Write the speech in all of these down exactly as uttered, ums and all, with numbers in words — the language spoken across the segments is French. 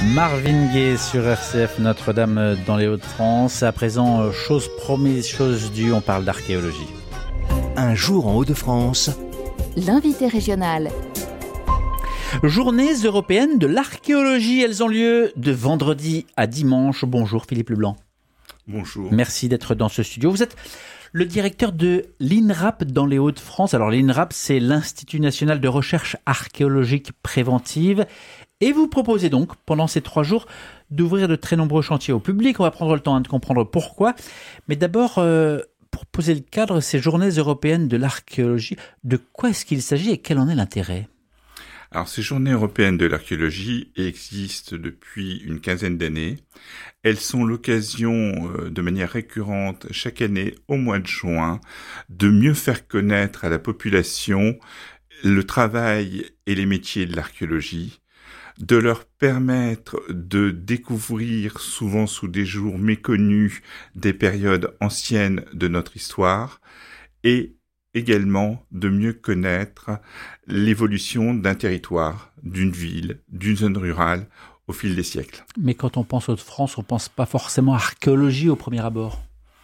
Marvin Gaye sur R C F Notre-Dame dans les Hauts-de-France. À présent, chose promise, chose due, on parle d'archéologie. Un jour en Hauts-de-France. L'invité régional. Journées européennes de l'archéologie, elles ont lieu de vendredi à dimanche. Bonjour Philippe Leblanc. Bonjour. Merci d'être dans ce studio. Vous êtes le directeur de l'INRAP dans les Hauts-de-France. Alors l'INRAP, c'est l'Institut national de recherche archéologique préventive. Et vous proposez donc, pendant ces trois jours, d'ouvrir de très nombreux chantiers au public. On va prendre le temps hein, de comprendre pourquoi. Mais d'abord, euh, pour poser le cadre, ces journées européennes de l'archéologie, de quoi est-ce qu'il s'agit et quel en est l'intérêt ? Alors, ces journées européennes de l'archéologie existent depuis une quinzaine d'années. Elles sont l'occasion, euh, de manière récurrente, chaque année, au mois de juin, de mieux faire connaître à la population le travail et les métiers de l'archéologie, de leur permettre de découvrir, souvent sous des jours méconnus, des périodes anciennes de notre histoire, et également de mieux connaître l'évolution d'un territoire, d'une ville, d'une zone rurale au fil des siècles. Mais quand on pense Hauts-de-France, on pense pas forcément archéologie au premier abord.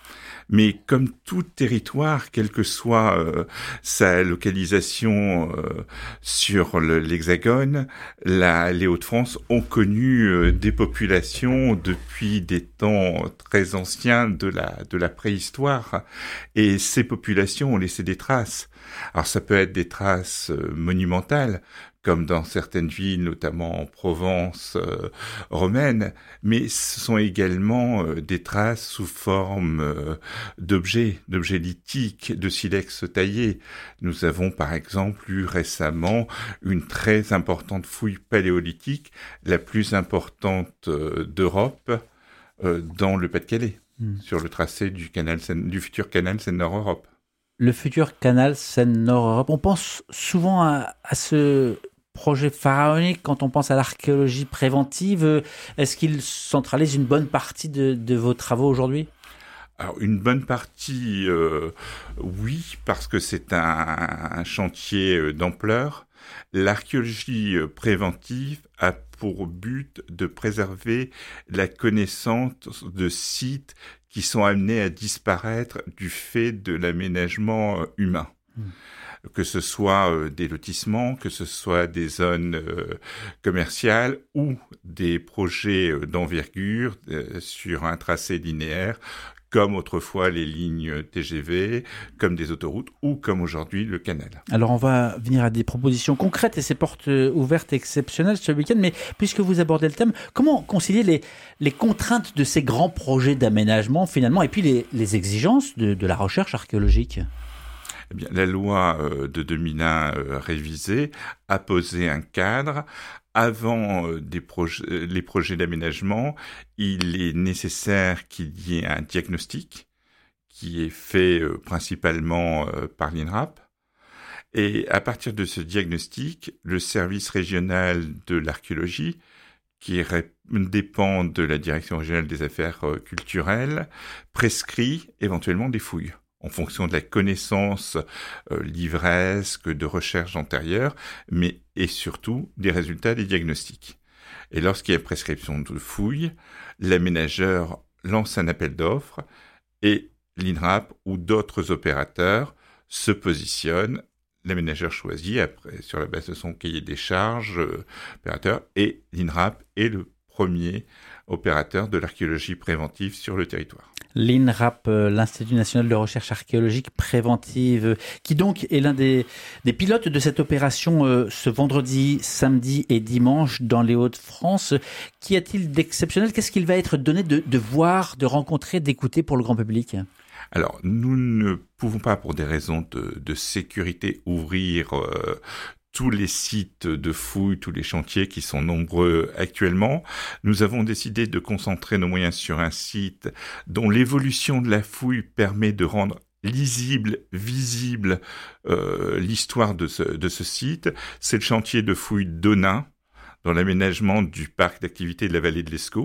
Mais comme tout territoire, quelle que soit euh, sa localisation euh, sur le, l'Hexagone, la, les Hauts-de-France ont connu euh, des populations depuis des temps très anciens de la, de la préhistoire. Et ces populations ont laissé des traces. Alors ça peut être des traces euh, monumentales, comme dans certaines villes, notamment en Provence euh, romaine, mais ce sont également euh, des traces sous forme euh, d'objets, d'objets lithiques, de silex taillés. Nous avons par exemple eu récemment une très importante fouille paléolithique, la plus importante euh, d'Europe, euh, dans le Pas-de-Calais, mmh. sur le tracé du, canal Seine, du futur canal Seine-Nord-Europe. Le futur canal Seine-Nord-Europe, on pense souvent à, à ce projet pharaonique quand on pense à l'archéologie préventive. Est-ce qu'il centralise une bonne partie de, de vos travaux aujourd'hui ? Alors, une bonne partie, euh, oui, parce que c'est un, un chantier d'ampleur. L'archéologie préventive a pour but de préserver la connaissance de sites qui sont amenés à disparaître du fait de l'aménagement humain. Mmh. Que ce soit euh, des lotissements, que ce soit des zones euh, commerciales ou des projets euh, d'envergure euh, sur un tracé linéaire, comme autrefois les lignes T G V, comme des autoroutes ou comme aujourd'hui le canal. Alors on va venir à des propositions concrètes et ces portes ouvertes exceptionnelles ce week-end, mais puisque vous abordez le thème, comment concilier les, les contraintes de ces grands projets d'aménagement finalement et puis les, les exigences de, de la recherche archéologique ? Eh bien, la loi euh, de deux mille un euh, révisée a posé un cadre. Avant euh, des projets, les projets d'aménagement, il est nécessaire qu'il y ait un diagnostic qui est fait euh, principalement euh, par l'INRAP. Et à partir de ce diagnostic, le service régional de l'archéologie, qui ré- dépend de la direction régionale des affaires euh, culturelles, prescrit éventuellement des fouilles, en fonction de la connaissance euh, livresque, de recherches antérieures, mais et surtout des résultats des diagnostics. Et lorsqu'il y a prescription de fouilles, l'aménageur lance un appel d'offres et l'INRAP ou d'autres opérateurs se positionnent. L'aménageur choisit après sur la base de son cahier des charges, euh, opérateur, et l'INRAP est le premier opérateur de l'archéologie préventive sur le territoire. L'INRAP, l'Institut national de recherche archéologique préventive, qui donc est l'un des, des pilotes de cette opération euh, ce vendredi, samedi et dimanche dans les Hauts-de-France. Qu'y a-t-il d'exceptionnel ? Qu'est-ce qu'il va être donné de, de voir, de rencontrer, d'écouter pour le grand public ? Alors, nous ne pouvons pas, pour des raisons de, de sécurité, ouvrir euh, tous les sites de fouilles, tous les chantiers qui sont nombreux actuellement. Nous avons décidé de concentrer nos moyens sur un site dont l'évolution de la fouille permet de rendre lisible, visible euh, l'histoire de ce, de ce site. C'est le chantier de fouilles d'Onain, dans l'aménagement du parc d'activités de la vallée de l'Escaut.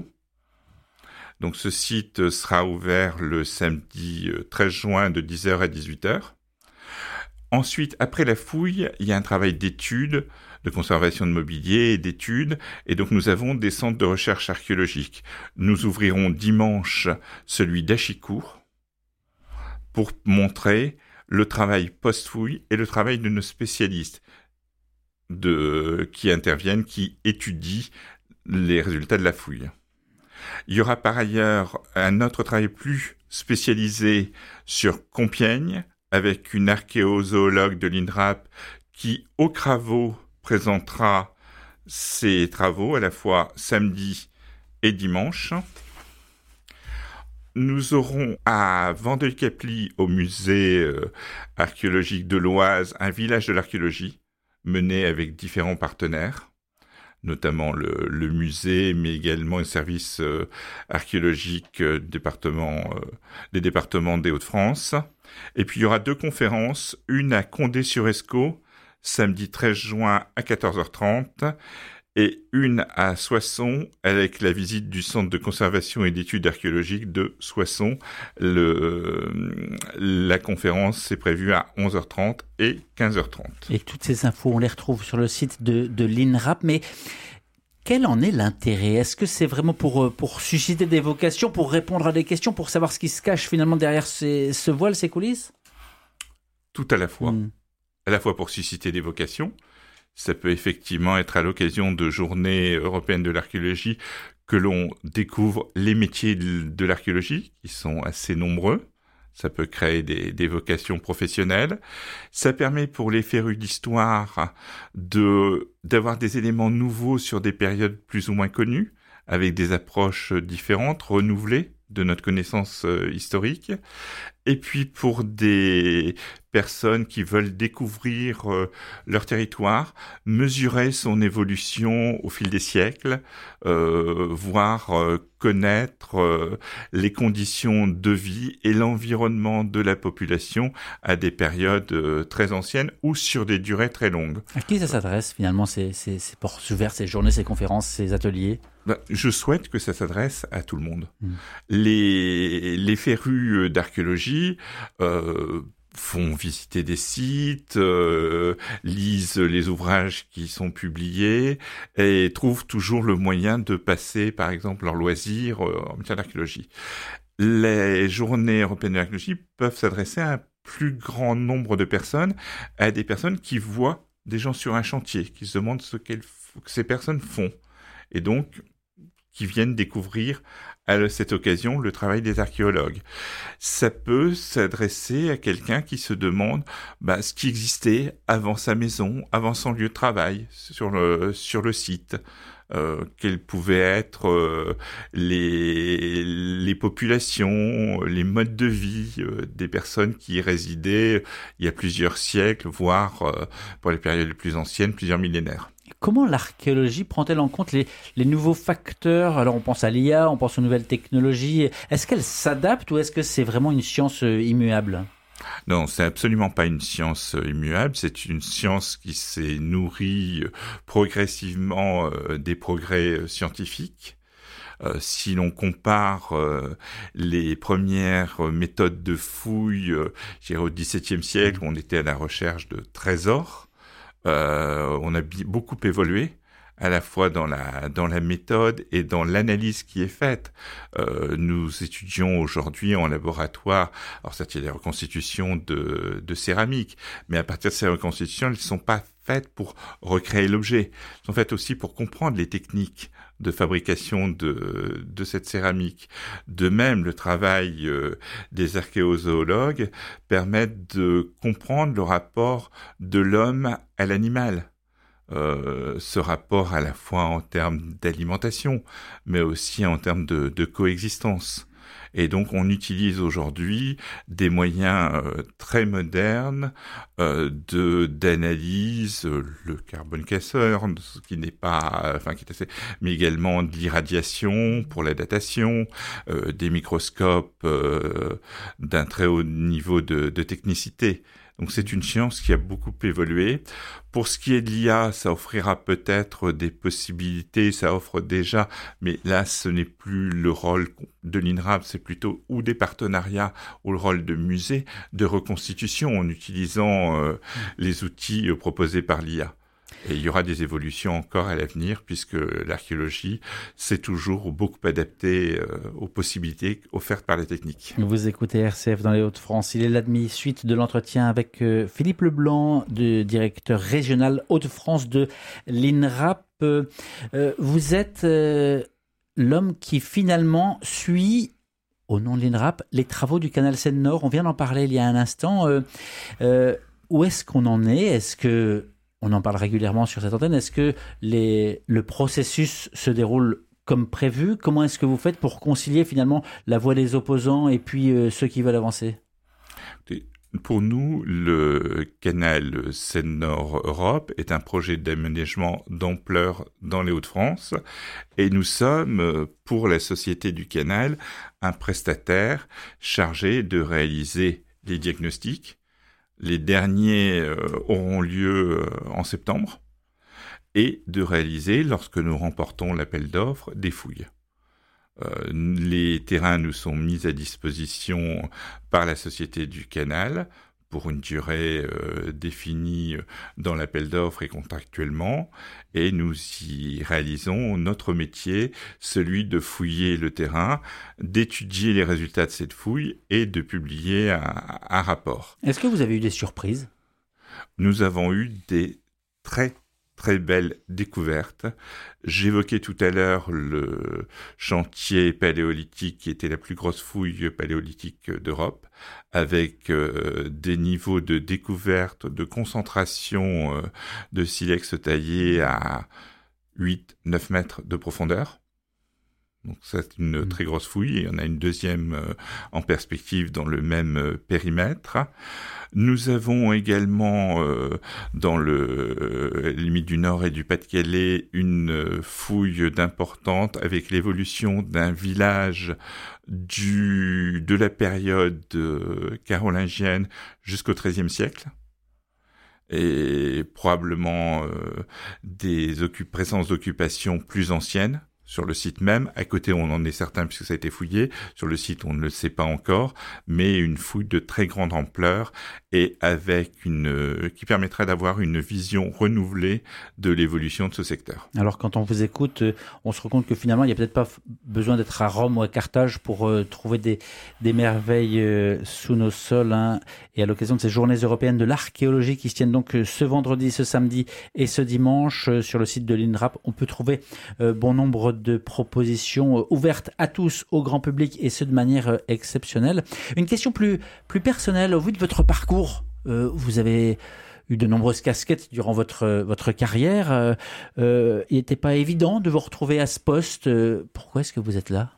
Donc ce site sera ouvert le samedi treize juin de dix heures à dix-huit heures. Ensuite, après la fouille, il y a un travail d'étude, de conservation de mobilier et d'études, et donc nous avons des centres de recherche archéologique. Nous ouvrirons dimanche celui d'Achicourt pour montrer le travail post-fouille et le travail de nos spécialistes de, qui interviennent, qui étudient les résultats de la fouille. Il y aura par ailleurs un autre travail plus spécialisé sur Compiègne, avec une archéozoologue de l'INRAP qui, au Cravaux, présentera ses travaux à la fois samedi et dimanche. Nous aurons à Vandeuil-Caply, au musée euh, archéologique de l'Oise, un village de l'archéologie mené avec différents partenaires, notamment le, le musée, mais également le service euh, archéologique euh, département, euh, des départements des Hauts-de-France. Et puis il y aura deux conférences, une à Condé-sur-Escaut, samedi treize juin à quatorze heures trente, et une à Soissons avec la visite du Centre de conservation et d'études archéologiques de Soissons. Le, la conférence est prévue à onze heures trente et quinze heures trente. Et toutes ces infos, on les retrouve sur le site de, de l'INRAP, mais quel en est l'intérêt? Est-ce que c'est vraiment pour, pour susciter des vocations, pour répondre à des questions, pour savoir ce qui se cache finalement derrière ces, ce voile, ces coulisses? Tout à la fois. Mmh. À la fois pour susciter des vocations. Ça peut effectivement être à l'occasion de journées européennes de l'archéologie que l'on découvre les métiers de l'archéologie, qui sont assez nombreux. Ça peut créer des, des vocations professionnelles. Ça permet pour les férus d'histoire de, d'avoir des éléments nouveaux sur des périodes plus ou moins connues, avec des approches différentes, renouvelées de notre connaissance euh, historique. Et puis pour des personnes qui veulent découvrir euh, leur territoire, mesurer son évolution au fil des siècles, euh, voir euh, connaître euh, les conditions de vie et l'environnement de la population à des périodes euh, très anciennes ou sur des durées très longues. À qui ça s'adresse finalement, ces, ces, ces portes ouvertes, ces journées, ces conférences, ces ateliers? Ben, je souhaite que ça s'adresse à tout le monde. Mmh. Les, les férus d'archéologie euh, font visiter des sites, euh, lisent les ouvrages qui sont publiés et trouvent toujours le moyen de passer, par exemple, leurs loisirs euh, en matière d'archéologie. Les journées européennes de l'archéologie peuvent s'adresser à un plus grand nombre de personnes, à des personnes qui voient des gens sur un chantier, qui se demandent ce qu'elles, que ces personnes font. Et donc, qui viennent découvrir à cette occasion le travail des archéologues. Ça peut s'adresser à quelqu'un qui se demande bah, ce qui existait avant sa maison, avant son lieu de travail, sur le, sur le site. Euh, quelles pouvaient être euh, les, les populations, les modes de vie euh, des personnes qui y résidaient il y a plusieurs siècles, voire, euh, pour les périodes les plus anciennes, plusieurs millénaires. Comment l'archéologie prend-elle en compte les, les nouveaux facteurs? Alors on pense à l'I A, on pense aux nouvelles technologies. Est-ce qu'elle s'adapte ou est-ce que c'est vraiment une science immuable? Non, c'est absolument pas une science immuable, c'est une science qui s'est nourrie progressivement euh, des progrès scientifiques. Euh, si l'on compare euh, les premières méthodes de fouille, euh, je dirais au dix-septième siècle, où on était à la recherche de trésors, euh, on a bi- beaucoup évolué, à la fois dans la dans la méthode et dans l'analyse qui est faite. Euh, nous étudions aujourd'hui en laboratoire, alors certes il y a des reconstitutions de, de céramique, mais à partir de ces reconstitutions, elles ne sont pas faites pour recréer l'objet. Elles sont faites aussi pour comprendre les techniques de fabrication de, de cette céramique. De même, le travail euh, des archéozoologues permet de comprendre le rapport de l'homme à l'animal. Euh, ce rapport à la fois en termes d'alimentation, mais aussi en termes de, de coexistence. Et donc, on utilise aujourd'hui des moyens euh, très modernes euh, de d'analyse, euh, le carbone casseur, ce qui n'est pas, enfin qui est assez, mais également de l'irradiation pour la datation, euh, des microscopes euh, d'un très haut niveau de, de technicité. Donc c'est une science qui a beaucoup évolué. Pour ce qui est de l'I A, ça offrira peut-être des possibilités, ça offre déjà, mais là ce n'est plus le rôle de l'INRAP, c'est plutôt ou des partenariats ou le rôle de musée de reconstitution en utilisant euh, les outils euh, proposés par l'I A. Et il y aura des évolutions encore à l'avenir puisque l'archéologie s'est toujours beaucoup adaptée euh, aux possibilités offertes par la technique. Vous écoutez R C F dans les Hauts-de-France. Il est la demi-suite de l'entretien avec euh, Philippe Leblanc, de directeur régional Hauts-de-France de l'INRAP. Euh, vous êtes euh, l'homme qui finalement suit, au nom de l'INRAP, les travaux du canal Seine-Nord. On vient d'en parler il y a un instant. Euh, euh, où est-ce qu'on en est ? Est-ce que on en parle régulièrement sur cette antenne. Est-ce que les, le processus se déroule comme prévu ? Comment est-ce que vous faites pour concilier finalement la voix des opposants et puis euh, ceux qui veulent avancer ? Pour nous, le canal Seine-Nord-Europe est un projet d'aménagement d'ampleur dans les Hauts-de-France et nous sommes, pour la Société du Canal, un prestataire chargé de réaliser les diagnostics. Les derniers euh, auront lieu euh, en septembre et de réaliser, lorsque nous remportons l'appel d'offres, des fouilles. Euh, les terrains nous sont mis à disposition par la Société du Canal pour une durée euh, définie dans l'appel d'offres et contractuellement, et nous y réalisons notre métier, celui de fouiller le terrain, d'étudier les résultats de cette fouille et de publier un, un rapport. Est-ce que vous avez eu des surprises ? Nous avons eu des très très belle découverte. J'évoquais tout à l'heure le chantier paléolithique qui était la plus grosse fouille paléolithique d'Europe, avec euh, des niveaux de découverte, de concentration euh, de silex taillé à huit à neuf mètres de profondeur. Donc c'est une mmh. très grosse fouille, et il y en a une deuxième euh, en perspective dans le même euh, périmètre. Nous avons également euh, dans le euh, limite du Nord et du Pas-de-Calais une euh, fouille d'importante avec l'évolution d'un village du de la période euh, carolingienne jusqu'au treizième siècle. Et probablement euh, des occup- présences d'occupation plus anciennes. Sur le site même, à côté on en est certain puisque ça a été fouillé, sur le site on ne le sait pas encore, mais une fouille de très grande ampleur et avec une euh, qui permettrait d'avoir une vision renouvelée de l'évolution de ce secteur. Alors quand on vous écoute, on se rend compte que finalement il n'y a peut-être pas besoin d'être à Rome ou à Carthage pour euh, trouver des, des merveilles euh, sous nos sols, hein. Et à l'occasion de ces journées européennes de l'archéologie qui se tiennent donc euh, ce vendredi, ce samedi et ce dimanche euh, sur le site de l'INRAP, on peut trouver euh, bon nombre de propositions ouvertes à tous, au grand public, et ce de manière exceptionnelle. Une question plus, plus personnelle, au vu de votre parcours, euh, vous avez eu de nombreuses casquettes durant votre, votre carrière. Euh, euh, il n'était pas évident de vous retrouver à ce poste. Pourquoi est-ce que vous êtes là ?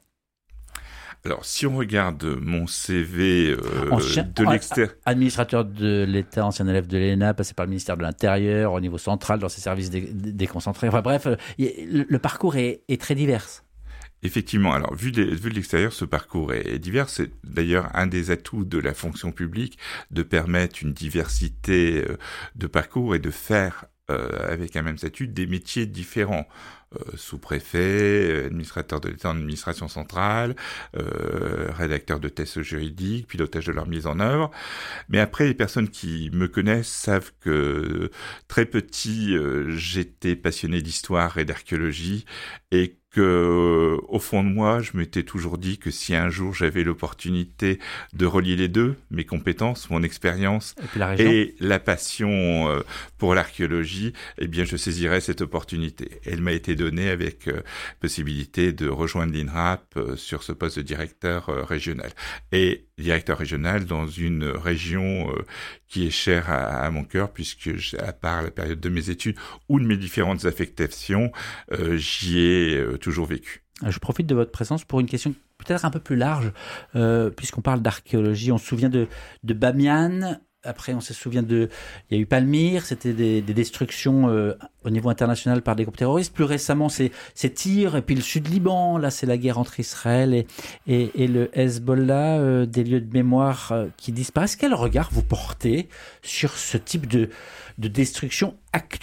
Alors, si on regarde mon C V euh, ancien, de l'extérieur... Administrateur de l'État, ancien élève de l'E N A, passé par le ministère de l'Intérieur, au niveau central, dans ses services dé- déconcentrés. Enfin bref, le, le parcours est, est très divers. Effectivement, alors vu de, vu de l'extérieur, ce parcours est, est divers. C'est d'ailleurs un des atouts de la fonction publique de permettre une diversité euh, de parcours et de faire euh, avec un même statut des métiers différents. Euh, sous-préfet, administrateur de l'État en administration centrale, euh, rédacteur de tests juridiques, pilotage de leur mise en œuvre. Mais après, les personnes qui me connaissent savent que très petit, euh, j'étais passionné d'histoire et d'archéologie et que, au fond de moi, je m'étais toujours dit que si un jour j'avais l'opportunité de relier les deux, mes compétences, mon expérience et, la, et la passion euh, pour l'archéologie, eh bien, je saisirais cette opportunité. Elle m'a été donnée avec euh, possibilité de rejoindre l'INRAP euh, sur ce poste de directeur euh, régional. Et directeur régional dans une région euh, qui est chère à, à mon cœur, puisque à part la période de mes études ou de mes différentes affectations, euh, j'y ai euh, toujours vécu. Je profite de votre présence pour une question peut-être un peu plus large, euh, puisqu'on parle d'archéologie. On se souvient de, de Bamiyan, après, on se souvient de... Il y a eu Palmyre, c'était des, des destructions euh, au niveau international par des groupes terroristes. Plus récemment, c'est, c'est Tyr, et puis le Sud-Liban. Là, c'est la guerre entre Israël et, et, et le Hezbollah, euh, des lieux de mémoire euh, qui disparaissent. Quel regard vous portez sur ce type de, de destruction actuelle ?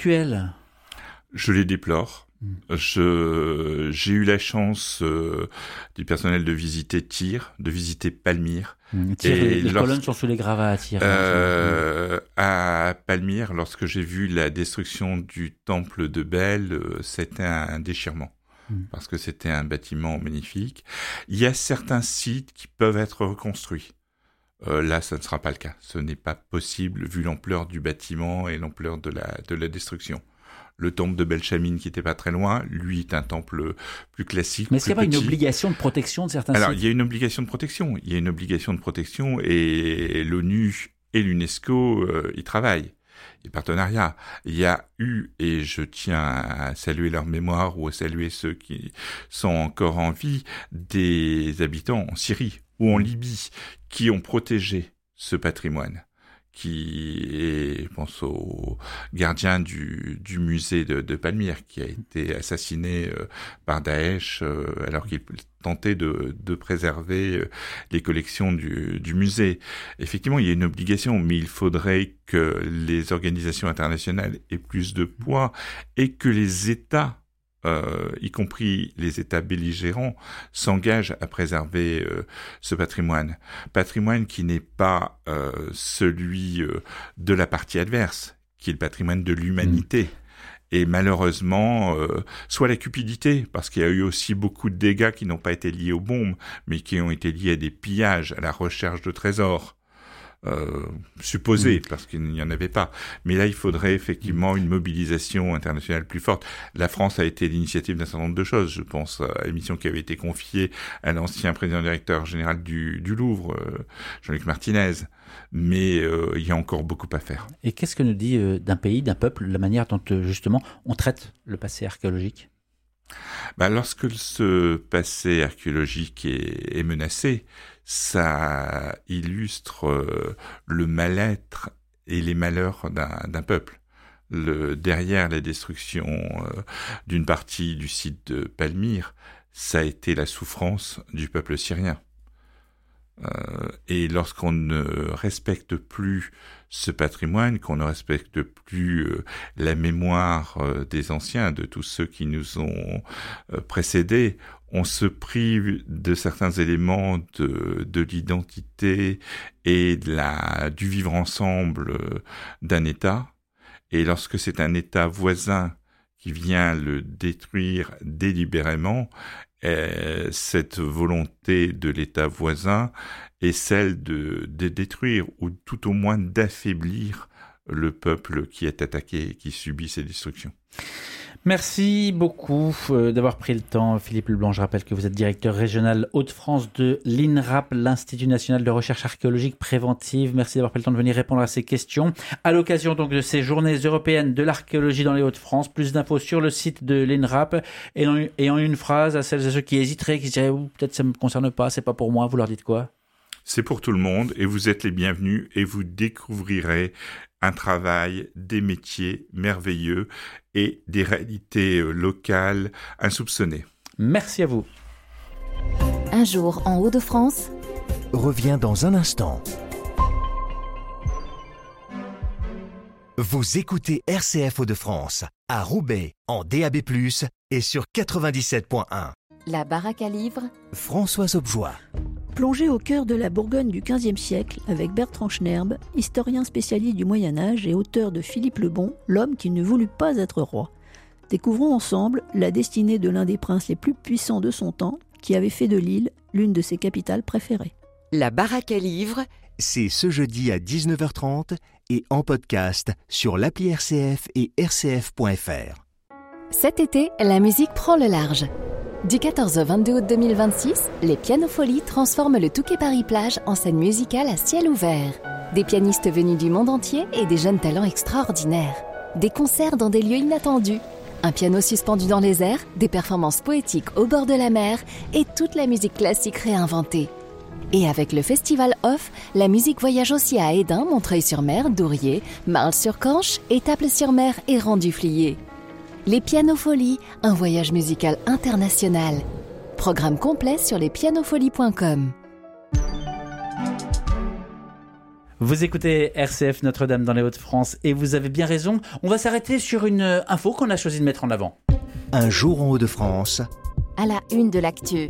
Je les déplore. Je, j'ai eu la chance euh, du personnel de visiter Tyr, de visiter Palmyre. Mmh. Tyr, et les, les lorsque, colonnes sont sous les gravats à Tyr. Euh, à Palmyre, lorsque j'ai vu la destruction du temple de Bel, euh, c'était un, un déchirement. Mmh. Parce que c'était un bâtiment magnifique. Il y a certains sites qui peuvent être reconstruits. Euh, là, ça ne sera pas le cas. Ce n'est pas possible vu l'ampleur du bâtiment et l'ampleur de la, de la destruction. Le temple de Belchamine, qui n'était pas très loin, lui est un temple plus classique. Mais est-ce qu'il n'y a pas petit. une obligation de protection de certains Alors, sites ? il y a une obligation de protection. Il y a une obligation de protection et l'ONU et l'UNESCO euh, y travaillent. Les partenariats. Il y a eu, et je tiens à saluer leur mémoire ou à saluer ceux qui sont encore en vie, des habitants en Syrie ou en Libye qui ont protégé ce patrimoine. Qui est, je pense au gardien du, du musée de, de Palmyre, qui a été assassiné euh, par Daesh euh, alors qu'il tentait de, de préserver euh, les collections du, du musée. Effectivement, il y a une obligation, mais il faudrait que les organisations internationales aient plus de poids et que les États, Euh, y compris les États belligérants, s'engagent à préserver euh, ce patrimoine. Patrimoine qui n'est pas euh, celui euh, de la partie adverse, qui est le patrimoine de l'humanité. Mmh. Et malheureusement, euh, soit la cupidité, parce qu'il y a eu aussi beaucoup de dégâts qui n'ont pas été liés aux bombes, mais qui ont été liés à des pillages, à la recherche de trésors. Euh, supposé, mmh. parce qu'il n'y en avait pas. Mais là, il faudrait effectivement une mobilisation internationale plus forte. La France a été l'initiative d'un certain nombre de choses. Je pense à l'émission qui avait été confiée à l'ancien président-directeur général du, du Louvre, euh, Jean-Luc Martinez. Mais euh, il y a encore beaucoup à faire. Et qu'est-ce que nous dit euh, d'un pays, d'un peuple, la manière dont euh, justement on traite le passé archéologique ? Bah, lorsque ce passé archéologique est, est menacé, ça illustre euh, le mal-être et les malheurs d'un, d'un peuple. Le, derrière la destruction euh, d'une partie du site de Palmyre, ça a été la souffrance du peuple syrien. Euh, et lorsqu'on ne respecte plus ce patrimoine, qu'on ne respecte plus euh, la mémoire euh, des anciens, de tous ceux qui nous ont euh, précédés, on se prive de certains éléments de, de l'identité et de la, du vivre ensemble euh, d'un État. Et lorsque c'est un État voisin qui vient le détruire délibérément, euh, cette volonté de l'État voisin est celle de, de détruire ou tout au moins d'affaiblir le peuple qui est attaqué et qui subit ces destructions. Merci beaucoup euh, d'avoir pris le temps, Philippe Leblanc. Je rappelle que vous êtes directeur régional Hauts-de-France de l'INRAP, l'Institut national de recherche archéologique préventive. Merci d'avoir pris le temps de venir répondre à ces questions. À l'occasion donc de ces journées européennes de l'archéologie dans les Hauts-de-France, plus d'infos sur le site de l'INRAP. Et en, et en une phrase, à celles et ceux qui hésiteraient, qui se diraient oh, peut-être ça ne me concerne pas, c'est pas pour moi, vous leur dites quoi ? C'est pour tout le monde et vous êtes les bienvenus et vous découvrirez un travail, des métiers merveilleux et des réalités locales insoupçonnées. Merci à vous. Un jour en Hauts-de-France revient dans un instant. Vous écoutez R C F Hauts-de-France à Roubaix en D A B plus, et sur quatre-vingt-dix-sept point un. La baraque à livres, Françoise Objoie. Plongé au cœur de la Bourgogne du quinzième siècle avec Bertrand Schnerb, historien spécialiste du Moyen-Âge et auteur de Philippe le Bon, l'homme qui ne voulut pas être roi. Découvrons ensemble la destinée de l'un des princes les plus puissants de son temps, qui avait fait de Lille l'une de ses capitales préférées. La baraque à livres, c'est ce jeudi à dix-neuf heures trente et en podcast sur l'appli R C F et r c f point f r. Cet été, la musique prend le large. Du quatorze au vingt-deux août deux mille vingt-six, les Pianofolies transforment le Touquet Paris-Plage en scène musicale à ciel ouvert. Des pianistes venus du monde entier et des jeunes talents extraordinaires. Des concerts dans des lieux inattendus. Un piano suspendu dans les airs, des performances poétiques au bord de la mer et toute la musique classique réinventée. Et avec le Festival Off, la musique voyage aussi à Hesdin, Montreuil-sur-Mer, Douriez, Marles-sur-Canche, Étaples-sur-Mer et Rendu-Fliers. Les Pianofolies, un voyage musical international. Programme complet sur les pianofolies point com. Vous écoutez R C F Notre-Dame dans les Hauts-de-France et vous avez bien raison. On va s'arrêter sur une info qu'on a choisi de mettre en avant. Un jour en Hauts-de-France. À la une de l'actu.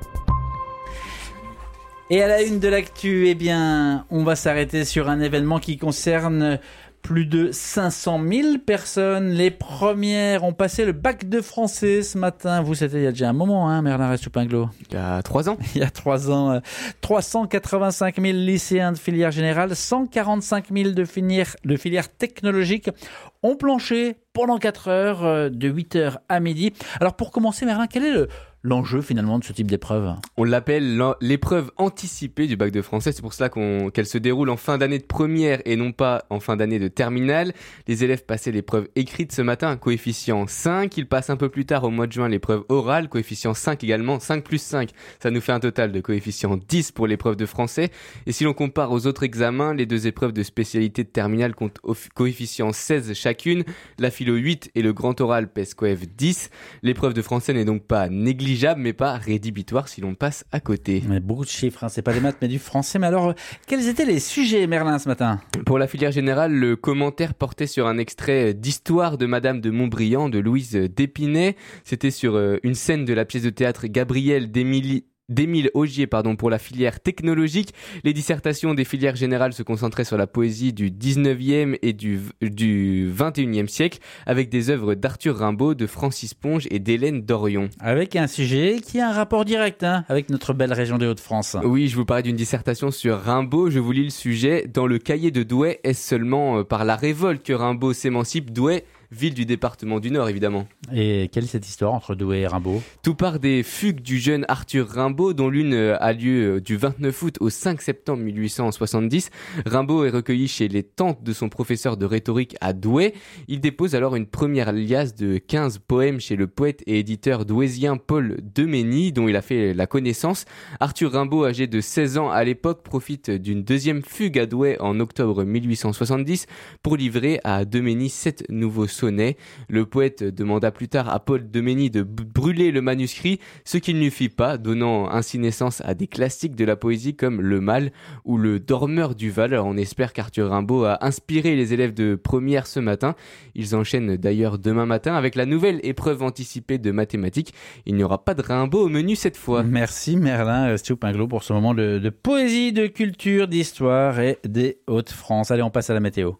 Et à la une de l'actu, eh bien, on va s'arrêter sur un événement qui concerne plus de cinq cent mille personnes. Les premières ont passé le bac de français ce matin. Vous, c'était il y a déjà un moment, hein, Merlin Ressoupinglo. Il y a trois ans. Il y a trois ans. Euh, trois cent quatre-vingt-cinq mille lycéens de filière générale, cent quarante-cinq mille de filière, de filière technologique ont planché pendant quatre heures, euh, de huit heures à midi. Alors, pour commencer, Merlin, quel est le... l'enjeu finalement de ce type d'épreuve? On l'appelle l'épreuve anticipée du bac de français, c'est pour cela qu'on, qu'elle se déroule en fin d'année de première et non pas en fin d'année de terminale. Les élèves passaient l'épreuve écrite ce matin, coefficient cinq, ils passent un peu plus tard au mois de juin l'épreuve orale, coefficient cinq également, cinq plus cinq, ça nous fait un total de coefficient dix pour l'épreuve de français. Et si l'on compare aux autres examens, les deux épreuves de spécialité de terminale comptent coefficient seize chacune, la philo huit et le grand oral pèsent coef dix. L'épreuve de français n'est donc pas négligeable, mais pas rédhibitoire si l'on passe à côté. Mais beaucoup de chiffres, hein. C'est pas des maths mais du français. Mais alors, quels étaient les sujets, Merlin, ce matin? Pour la filière générale, le commentaire portait sur un extrait d'Histoire de Madame de Montbriand de Louise d'Épinay. C'était sur une scène de la pièce de théâtre Gabriel d'Émilie d'Émile Augier, pardon, pour la filière technologique. Les dissertations des filières générales se concentraient sur la poésie du dix-neuvième et du, du vingt et unième siècle, avec des œuvres d'Arthur Rimbaud, de Francis Ponge et d'Hélène Dorion. Avec un sujet qui a un rapport direct, hein, avec notre belle région des Hauts-de-France. Oui, je vous parlais d'une dissertation sur Rimbaud. Je vous lis le sujet. Dans le cahier de Douai, est-ce seulement par la révolte que Rimbaud s'émancipe? Douai, ville du département du Nord, évidemment. Et quelle est cette histoire entre Douai et Rimbaud? Tout part des fugues du jeune Arthur Rimbaud, dont l'une a lieu du vingt-neuf août au cinq septembre mille huit cent soixante-dix. Rimbaud est recueilli chez les tantes de son professeur de rhétorique à Douai. Il dépose alors une première liasse de quinze poèmes chez le poète et éditeur douaisien Paul Demény, dont il a fait la connaissance. Arthur Rimbaud, âgé de seize ans à l'époque, profite d'une deuxième fugue à Douai en octobre mille huit cent soixante-dix pour livrer à Demény sept nouveaux sonnets. Le poète demanda plus tard à Paul Demény de b- brûler le manuscrit, ce qu'il ne fit pas, donnant ainsi naissance à des classiques de la poésie comme Le Mal ou Le Dormeur du Val. Alors on espère qu'Arthur Rimbaud a inspiré les élèves de première ce matin. Ils enchaînent d'ailleurs demain matin avec la nouvelle épreuve anticipée de mathématiques. Il n'y aura pas de Rimbaud au menu cette fois. Merci Merlin Ressoupinglo pour ce moment de, de poésie, de culture, d'histoire et des Hauts-de-France. Allez, on passe à la météo.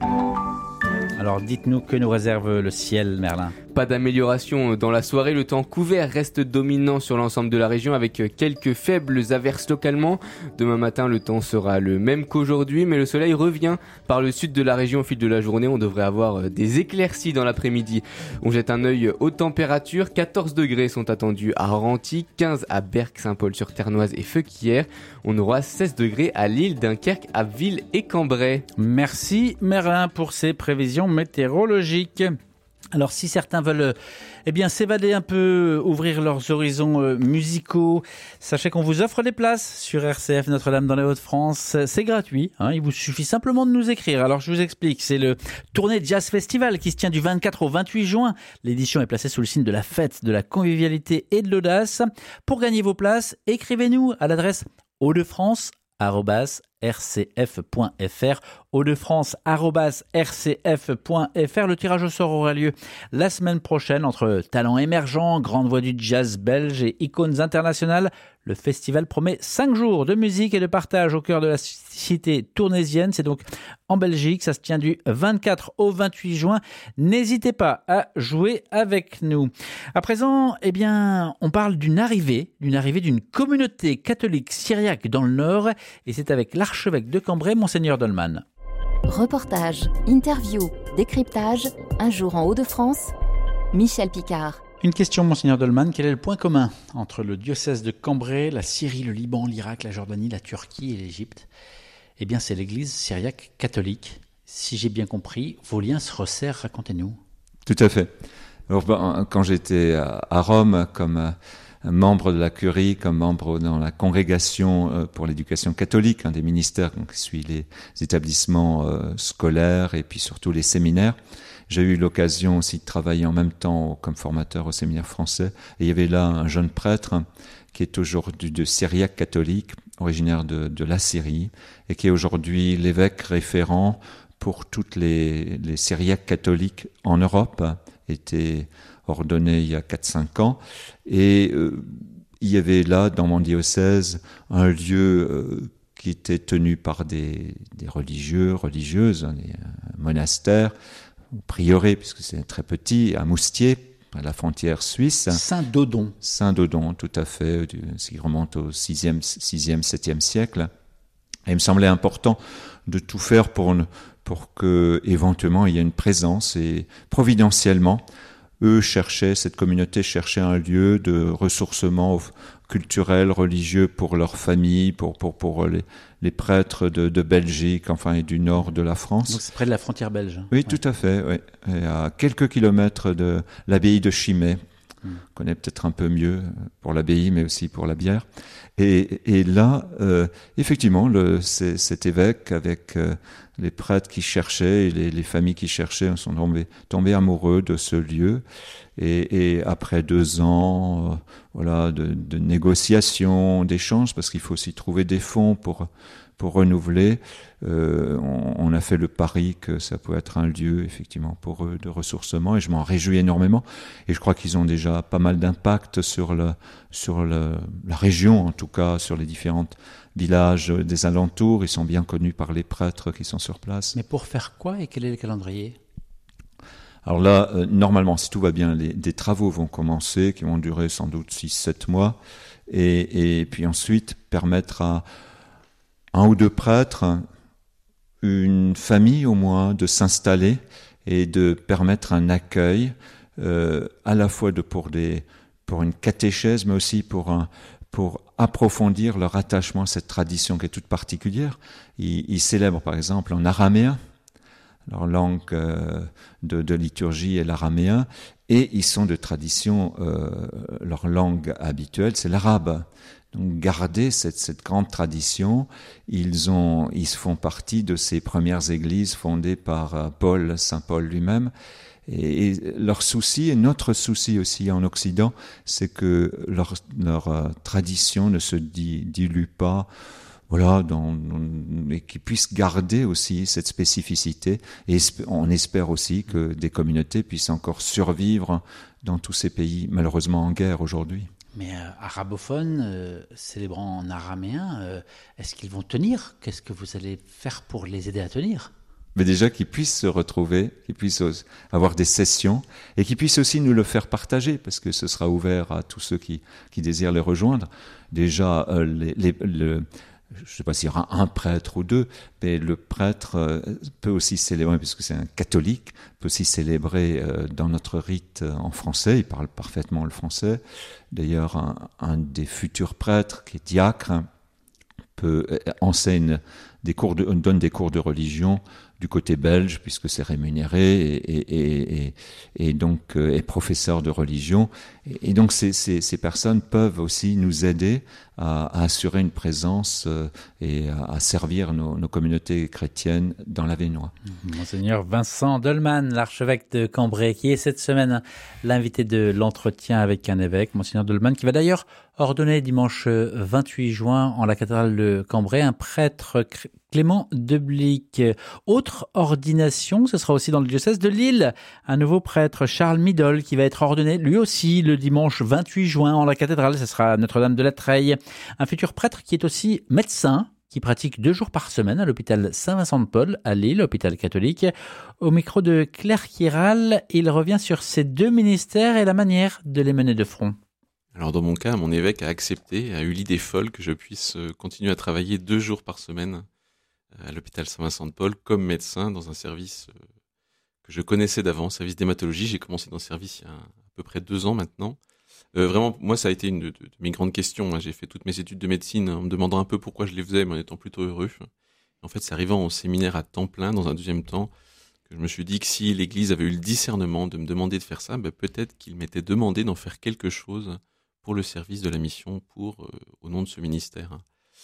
Alors dites-nous, que nous réserve le ciel, Merlin? Pas d'amélioration dans la soirée, le temps couvert reste dominant sur l'ensemble de la région avec quelques faibles averses localement. Demain matin, le temps sera le même qu'aujourd'hui, mais le soleil revient par le sud de la région au fil de la journée. On devrait avoir des éclaircies dans l'après-midi. On jette un œil aux températures. quatorze degrés sont attendus à Renty, quinze à Berck, Saint-Paul-sur-Ternoise et Feuquières. On aura seize degrés à Lille, Dunkerque, Abbeville et Cambrai. Merci Merlin pour ces prévisions météorologiques. Alors si certains veulent eh bien, s'évader un peu, ouvrir leurs horizons euh, musicaux, sachez qu'on vous offre des places sur R C F Notre-Dame dans les Hauts-de-France. C'est gratuit, hein, il vous suffit simplement de nous écrire. Alors je vous explique, c'est le Tournée Jazz Festival qui se tient du vingt-quatre au vingt-huit juin. L'édition est placée sous le signe de la fête, de la convivialité et de l'audace. Pour gagner vos places, écrivez-nous à l'adresse hauts-de-france arobase r c f point f r, hauts-de-france arobase r c f point f r. Le tirage au sort aura lieu la semaine prochaine entre talents émergents, grandes voix du jazz belge et icônes internationales. Le festival promet cinq jours de musique et de partage au cœur de la cité tournaisienne. C'est donc en Belgique. Ça se tient du vingt-quatre au vingt-huit juin. N'hésitez pas à jouer avec nous. À présent, eh bien, on parle d'une arrivée, d'une arrivée d'une communauté catholique syriaque dans le Nord. Et c'est avec l'archevêque de Cambrai, Monseigneur Dolman. Reportage, interview, décryptage, un jour en Hauts-de-France, Michel Picard. Une question, Monseigneur Dolman, quel est le point commun entre le diocèse de Cambrai, la Syrie, le Liban, l'Irak, la Jordanie, la Turquie et l'Égypte? Eh bien, c'est l'église syriaque catholique. Si j'ai bien compris, vos liens se resserrent, racontez-nous. Tout à fait. Alors, ben, quand j'étais à Rome comme un membre de la curie, comme membre dans la congrégation euh, pour l'éducation catholique, un des ministères donc, qui suit les établissements euh, scolaires et puis surtout les séminaires. J'ai eu l'occasion aussi de travailler en même temps comme formateur au séminaire français. Et il y avait là un jeune prêtre qui est aujourd'hui de syriaque catholique, originaire de, de la Syrie, et qui est aujourd'hui l'évêque référent pour toutes les, les syriaques catholiques en Europe, était ordonné il y a quatre cinq ans. Et euh, il y avait là, dans mon diocèse, un lieu euh, qui était tenu par des, des religieux, religieuses, des monastères, prieuré, puisque c'est très petit, à Moustier, à la frontière suisse. Saint-Dodon. Saint-Dodon, tout à fait, ce qui remonte au sixième, septième siècle. Et il me semblait important de tout faire pour, pour que, éventuellement, il y ait une présence. Et providentiellement, eux cherchaient, cette communauté cherchait un lieu de ressourcement culturel, religieux pour leur famille, pour, pour, pour les, les prêtres de, de Belgique, enfin, et du nord de la France. Donc c'est près de la frontière belge. Oui, ouais. Tout à fait, oui. Et à quelques kilomètres de l'abbaye de Chimay. On connaît peut-être un peu mieux pour l'abbaye, mais aussi pour la bière. Et, et là, euh, effectivement, le, c'est, cet évêque, avec euh, les prêtres qui cherchaient, et les, les familles qui cherchaient, sont tombés, tombés amoureux de ce lieu. Et, et après deux ans, euh, voilà, de, de négociations, d'échanges, parce qu'il faut aussi trouver des fonds pour pour renouveler, euh, on, on a fait le pari que ça peut être un lieu effectivement pour eux de ressourcement, et je m'en réjouis énormément. Et je crois qu'ils ont déjà pas mal d'impact sur le sur le, la région, en tout cas sur les différents villages des alentours. Ils sont bien connus par les prêtres qui sont sur place. Mais pour faire quoi et quel est le calendrier ? Alors là, euh, normalement, si tout va bien, les, des travaux vont commencer, qui vont durer sans doute six sept mois, et, et puis ensuite permettre à un ou deux prêtres, une famille au moins, de s'installer et de permettre un accueil euh, à la fois de, pour, des, pour une catéchèse, mais aussi pour, un, pour approfondir leur attachement à cette tradition qui est toute particulière. Ils, ils célèbrent par exemple en araméen, leur langue euh, de, de liturgie est l'araméen, et ils sont de tradition, euh, leur langue habituelle, c'est l'arabe. Donc garder cette, cette grande tradition, ils, ont, ils font partie de ces premières églises fondées par Paul, Saint Paul lui-même. Et, et leur souci, et notre souci aussi en Occident, c'est que leur, leur euh, tradition ne se di, dilue pas, voilà, dans, dans, et qu'ils puissent garder aussi cette spécificité. Et on espère aussi que des communautés puissent encore survivre dans tous ces pays, malheureusement en guerre aujourd'hui. Mais euh, arabophones, euh, célébrant en araméen, euh, est-ce qu'ils vont tenir ? Qu'est-ce que vous allez faire pour les aider à tenir ? Mais déjà qu'ils puissent se retrouver, qu'ils puissent avoir des sessions, et qu'ils puissent aussi nous le faire partager, parce que ce sera ouvert à tous ceux qui, qui désirent les rejoindre. Déjà, euh, les, les, le, je ne sais pas s'il y aura un prêtre ou deux, mais le prêtre euh, peut aussi célébrer, puisque c'est un catholique, peut aussi célébrer euh, dans notre rite euh, en français, il parle parfaitement le français. D'ailleurs, un, un des futurs prêtres, qui est diacre, hein, peut, euh, enseigne des cours de, donne des cours de religion du côté belge, puisque c'est rémunéré, et, et, et, et donc euh, est professeur de religion. Et, et donc ces, ces, ces personnes peuvent aussi nous aider à, à assurer une présence euh, et à, à servir nos, nos communautés chrétiennes dans l'Avesnois. Monseigneur Vincent Dolman, l'archevêque de Cambrai, qui est cette semaine l'invité de l'entretien avec un évêque, Monseigneur Dolman, qui va d'ailleurs ordonner dimanche vingt-huit juin en la cathédrale de Cambrai un prêtre Clément Deblic. Autre ordination, ce sera aussi dans le diocèse de Lille, un nouveau prêtre, Charles Midol, qui va être ordonné lui aussi le dimanche vingt-huit juin en la cathédrale. Ce sera Notre-Dame de la Treille. Un futur prêtre qui est aussi médecin, qui pratique deux jours par semaine à l'hôpital Saint-Vincent-de-Paul à Lille, hôpital catholique. Au micro de Claire Chiral, il revient sur ces deux ministères et la manière de les mener de front. Alors dans mon cas, mon évêque a accepté, a eu l'idée folle que je puisse continuer à travailler deux jours par semaine à l'hôpital Saint-Vincent-de-Paul comme médecin dans un service que je connaissais d'avant, service d'hématologie. J'ai commencé dans ce service il y a à peu près deux ans maintenant. Euh, vraiment, moi, ça a été une de, de, de mes grandes questions. Hein. J'ai fait toutes mes études de médecine en me demandant un peu pourquoi je les faisais, mais en étant plutôt heureux. En fait, c'est arrivant au séminaire à temps plein, dans un deuxième temps, que je me suis dit que si l'Église avait eu le discernement de me demander de faire ça, ben, peut-être qu'il m'était demandé d'en faire quelque chose pour le service de la mission pour, euh, au nom de ce ministère.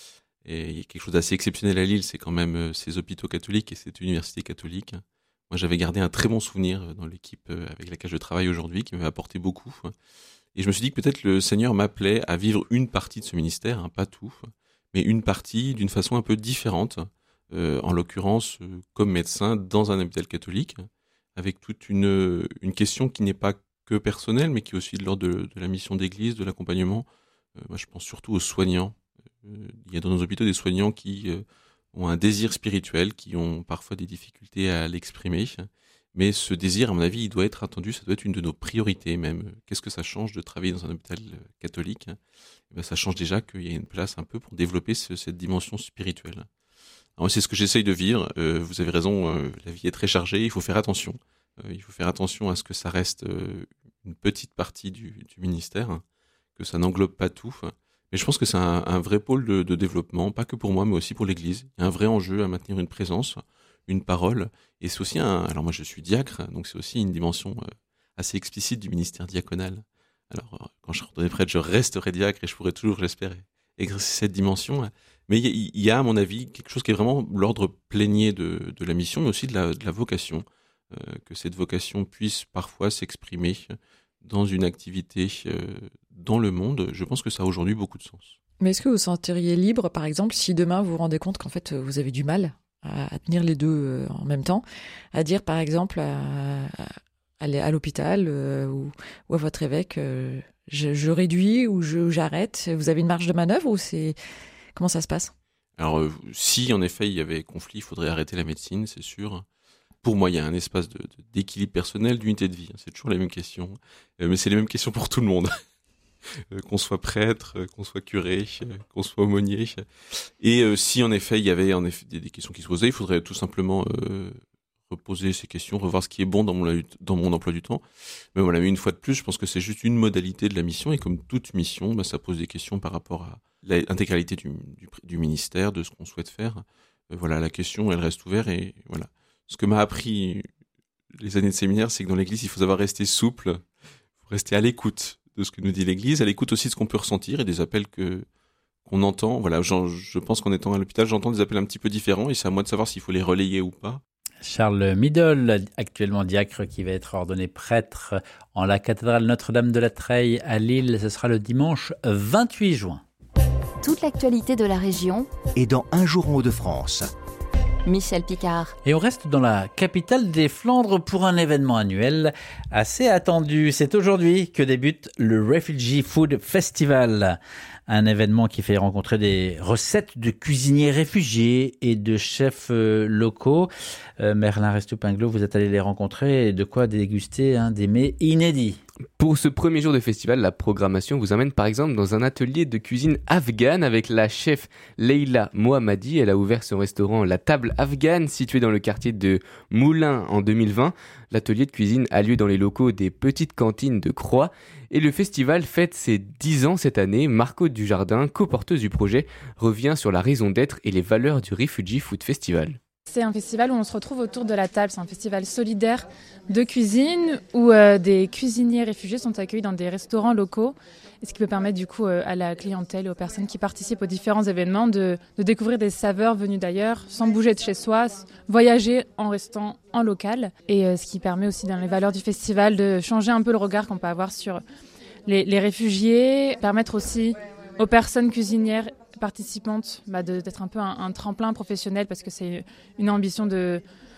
Et il y a quelque chose d'assez exceptionnel à Lille, c'est quand même euh, ces hôpitaux catholiques et cette université catholique. Moi, j'avais gardé un très bon souvenir dans l'équipe euh, avec laquelle je travaille aujourd'hui, qui m'avait apporté beaucoup. Et je me suis dit que peut-être le Seigneur m'appelait à vivre une partie de ce ministère, hein, pas tout, mais une partie d'une façon un peu différente, euh, en l'occurrence euh, comme médecin dans un hôpital catholique, avec toute une, une question qui n'est pas que personnelle, mais qui est aussi de l'ordre de, de la mission d'église, de l'accompagnement. Euh, moi, je pense surtout aux soignants. Euh, il y a dans nos hôpitaux des soignants qui euh, ont un désir spirituel, qui ont parfois des difficultés à l'exprimer. Mais ce désir, à mon avis, il doit être attendu, ça doit être une de nos priorités même. Qu'est-ce que ça change de travailler dans un hôpital catholique ? Eh bien, ça change déjà qu'il y a une place un peu pour développer ce, cette dimension spirituelle. Alors, c'est ce que j'essaye de vivre. Euh, vous avez raison, euh, la vie est très chargée, il faut faire attention. Euh, il faut faire attention à ce que ça reste euh, une petite partie du, du ministère, que ça n'englobe pas tout. Mais je pense que c'est un, un vrai pôle de, de développement, pas que pour moi, mais aussi pour l'Église. Il y a un vrai enjeu à maintenir une présence, une parole, et c'est aussi un... Alors moi je suis diacre, donc c'est aussi une dimension euh, assez explicite du ministère diaconal. Alors euh, quand je serai prêtre, je resterai diacre et je pourrai toujours, j'espère, exercer cette dimension. Mais il y, y a, à mon avis, quelque chose qui est vraiment l'ordre plénier de, de la mission, mais aussi de la, de la vocation. Euh, que cette vocation puisse parfois s'exprimer dans une activité euh, dans le monde. Je pense que ça a aujourd'hui beaucoup de sens. Mais est-ce que vous vous sentiriez libre, par exemple, si demain vous vous rendez compte qu'en fait vous avez du mal à tenir les deux en même temps, à dire par exemple à, à, à l'hôpital euh, ou, ou à votre évêque, euh, je, je réduis ou je, j'arrête. Vous avez une marge de manœuvre ou c'est comment ça se passe ? Alors euh, si en effet il y avait conflit, il faudrait arrêter la médecine, c'est sûr. Pour moi, il y a un espace de, de, d'équilibre personnel, d'unité de vie. C'est toujours les mêmes questions, euh, mais c'est les mêmes questions pour tout le monde. Euh, qu'on soit prêtre, euh, qu'on soit curé, euh, qu'on soit aumônier. Et euh, si en effet il y avait en effet des, des questions qui se posaient, il faudrait tout simplement euh, reposer ces questions, revoir ce qui est bon dans mon, dans mon emploi du temps. Mais voilà, mais une fois de plus, je pense que c'est juste une modalité de la mission, et comme toute mission, bah, ça pose des questions par rapport à l'intégralité du, du, du ministère, de ce qu'on souhaite faire. Euh, voilà, la question, elle reste ouverte, et voilà. Ce que m'a appris les années de séminaire, c'est que dans l'Église, il faut savoir rester souple, il faut rester à l'écoute de ce que nous dit l'Église, à l'écoute aussi de ce qu'on peut ressentir et des appels que qu'on entend. Voilà, je, je pense qu'en étant à l'hôpital, j'entends des appels un petit peu différents et c'est à moi de savoir s'il faut les relayer ou pas. Charles Middle, actuellement diacre, qui va être ordonné prêtre en la cathédrale Notre-Dame de la Treille à Lille. Ce sera le dimanche vingt-huit juin. Toute l'actualité de la région Et dans Un jour en Hauts-de-France. Michel Picard. Et on reste dans la capitale des Flandres pour un événement annuel assez attendu. C'est aujourd'hui que débute le Refugee Food Festival. Un événement qui fait rencontrer des recettes de cuisiniers réfugiés et de chefs euh, locaux. Euh, Merlin Restopinglo, vous êtes allé les rencontrer et de quoi déguster hein, des mets inédits. Pour ce premier jour de festival, la programmation vous emmène par exemple dans un atelier de cuisine afghane avec la chef Leila Mohammadi. Elle a ouvert son restaurant La Table Afghane situé dans le quartier de Moulins en deux mille vingt. L'atelier de cuisine a lieu dans les locaux des petites cantines de Croix. Et le festival fête ses dix ans cette année. Marco Dujardin, coporteuse du projet, revient sur la raison d'être et les valeurs du Refugee Food Festival. C'est un festival où on se retrouve autour de la table. C'est un festival solidaire de cuisine où euh, des cuisiniers réfugiés sont accueillis dans des restaurants locaux. Et ce qui peut permettre du coup euh, à la clientèle et aux personnes qui participent aux différents événements de, de découvrir des saveurs venues d'ailleurs, sans bouger de chez soi, voyager en restant en local. Et euh, ce qui permet aussi dans les valeurs du festival de changer un peu le regard qu'on peut avoir sur les, les réfugiés, permettre aussi aux personnes cuisinières participantes bah de, d'être un peu un, un tremplin professionnel parce que c'est une ambition de,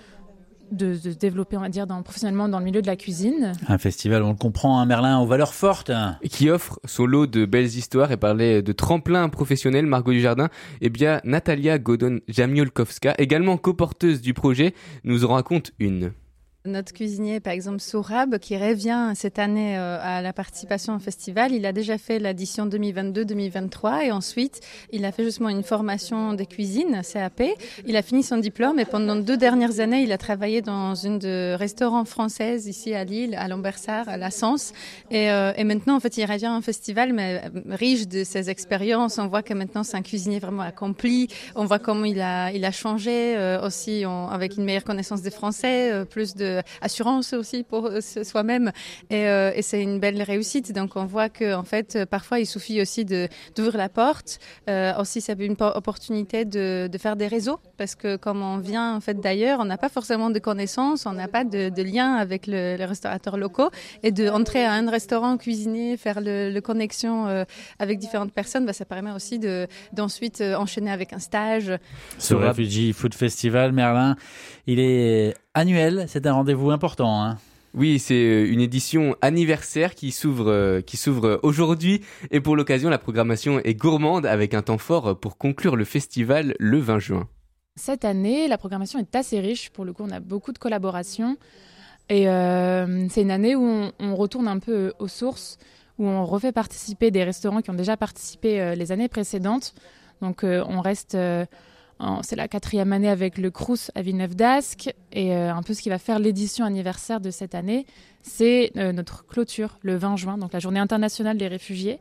de, de développer on va dire dans, professionnellement dans le milieu de la cuisine. Un festival, on le comprend, hein, Merlin, aux valeurs fortes. Et qui offre son lot de belles histoires et parlait de tremplin professionnel. Margot Dujardin, eh bien Natalia Godon-Jamiolkowska, également coporteuse du projet, nous en raconte une. Notre cuisinier, par exemple, Sourab, qui revient cette année euh, à la participation au festival, il a déjà fait l'édition deux mille vingt-deux deux mille vingt-trois et ensuite, il a fait justement une formation de cuisine, C A P. Il a fini son diplôme et pendant deux dernières années, il a travaillé dans une de restaurants françaises ici à Lille, à Lambersart, à La Sens. Et, euh, et maintenant, en fait, il revient au festival, mais riche de ses expériences. On voit que maintenant, c'est un cuisinier vraiment accompli. On voit comment il a, il a changé euh, aussi en, avec une meilleure connaissance des Français, euh, plus de euh, assurance aussi pour euh, soi-même. Et, euh, et c'est une belle réussite. Donc on voit que en fait, parfois il suffit aussi de d'ouvrir la porte. Euh, aussi, ça peut être une opportunité de, de faire des réseaux, parce que comme on vient en fait d'ailleurs, on n'a pas forcément de connaissances, on n'a pas de, de lien avec le, les restaurateurs locaux, et de entrer à un restaurant, cuisiner, faire le, le connexion euh, avec différentes personnes, bah, ça permet aussi de d'ensuite euh, enchaîner avec un stage. Ce Refugee Food Festival, Merlin, il est annuel, c'est un rendez-vous important, hein. Oui, c'est une édition anniversaire qui s'ouvre, qui s'ouvre aujourd'hui. Et pour l'occasion, la programmation est gourmande avec un temps fort pour conclure le festival le vingt juin. Cette année, la programmation est assez riche. Pour le coup, on a beaucoup de collaborations. Et euh, c'est une année où on, on retourne un peu aux sources, où on refait participer des restaurants qui ont déjà participé euh, les années précédentes. Donc euh, on reste... Euh, C'est la quatrième année avec le Crous à Villeneuve-d'Ascq, et euh, un peu ce qui va faire l'édition anniversaire de cette année, c'est euh, notre clôture le vingt juin, donc la journée internationale des réfugiés,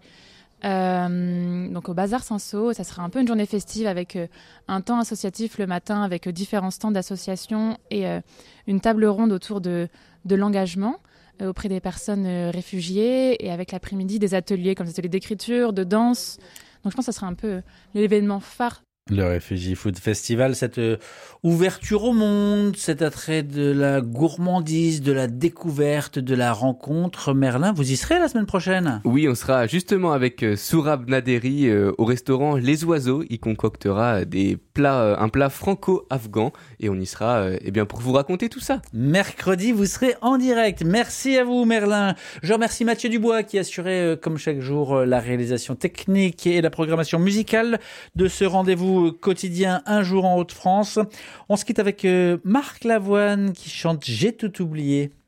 euh, donc au Bazar Cinsault. Ça sera un peu une journée festive avec euh, un temps associatif le matin avec euh, différents stands d'associations et euh, une table ronde autour de, de l'engagement euh, auprès des personnes euh, réfugiées, et avec l'après-midi des ateliers comme des ateliers d'écriture, de danse. Donc je pense que ça sera un peu l'événement phare. Le Refugee Food Festival, cette ouverture au monde, cet attrait de la gourmandise, de la découverte, de la rencontre. Merlin, vous y serez la semaine prochaine ? Oui, on sera justement avec Sourab Naderi euh, au restaurant Les Oiseaux. Il concoctera des plats, euh, un plat franco-afghan, et on y sera euh, eh bien, pour vous raconter tout ça. Mercredi, vous serez en direct. Merci à vous, Merlin. Je remercie Mathieu Dubois qui assurait, euh, comme chaque jour, euh, la réalisation technique et la programmation musicale de ce rendez-vous quotidien Un jour en Hauts-de-France. On se quitte avec euh, Marc Lavoine qui chante J'ai tout oublié.